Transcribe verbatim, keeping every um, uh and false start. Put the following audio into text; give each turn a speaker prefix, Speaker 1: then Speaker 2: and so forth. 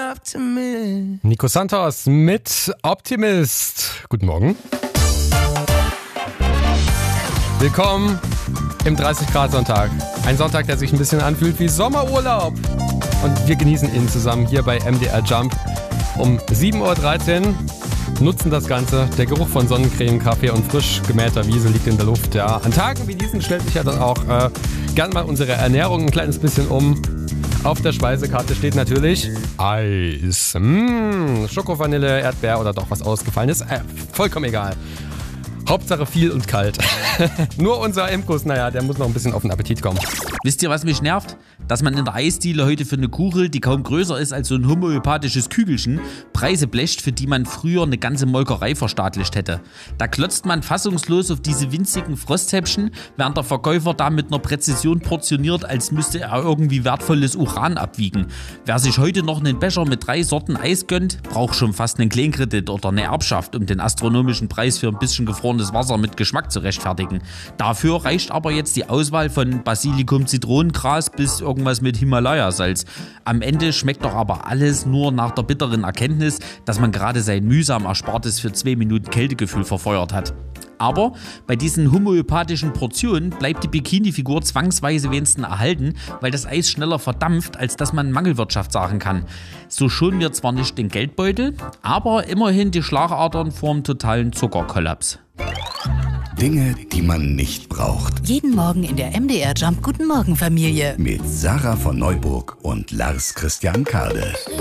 Speaker 1: Optimist.
Speaker 2: Nico Santos mit Optimist. Guten Morgen. Willkommen im dreißig Grad Sonntag. Ein Sonntag, der sich ein bisschen anfühlt wie Sommerurlaub. Und wir genießen ihn zusammen hier bei M D R Jump um sieben Uhr dreizehn. Nutzen das Ganze. Der Geruch von Sonnencreme, Kaffee und frisch gemähter Wiese liegt in der Luft. Ja, an Tagen wie diesen stellt sich ja dann auch äh, gern mal unsere Ernährung ein kleines bisschen um. Auf der Speisekarte steht natürlich Eis. Mmh, Schoko, Vanille, Erdbeer oder doch was Ausgefallenes. Äh, vollkommen egal. Hauptsache viel und kalt. Nur unser Imkus, naja, der muss noch ein bisschen auf den Appetit kommen.
Speaker 3: Wisst ihr, was mich nervt? Dass man in der Eisdiele heute für eine Kugel, die kaum größer ist als so ein homöopathisches Kügelchen, Preise blecht, für die man früher eine ganze Molkerei verstaatlicht hätte. Da klotzt man fassungslos auf diese winzigen Frosthäppchen, während der Verkäufer da mit einer Präzision portioniert, als müsste er irgendwie wertvolles Uran abwiegen. Wer sich heute noch einen Becher mit drei Sorten Eis gönnt, braucht schon fast einen Kleinkredit oder eine Erbschaft, um den astronomischen Preis für ein bisschen gefrorenes Wasser mit Geschmack zu rechtfertigen. Dafür reicht aber jetzt die Auswahl von Basilikum, Zitronengras bis irgendwas mit Himalaya-Salz. Am Ende schmeckt doch aber alles nur nach der bitteren Erkenntnis, dass man gerade sein mühsam Erspartes für zwei Minuten Kältegefühl verfeuert hat. Aber bei diesen homöopathischen Portionen bleibt die Bikini-Figur zwangsweise wenigstens erhalten, weil das Eis schneller verdampft, als dass man Mangelwirtschaft sagen kann. So schonen wir zwar nicht den Geldbeutel, aber immerhin die Schlagadern vorm totalen Zuckerkollaps.
Speaker 4: Dinge, die man nicht braucht.
Speaker 5: Jeden Morgen in der M D R Jump Guten Morgen Familie.
Speaker 4: Mit Sarah von Neuburg und Lars Christian Kade.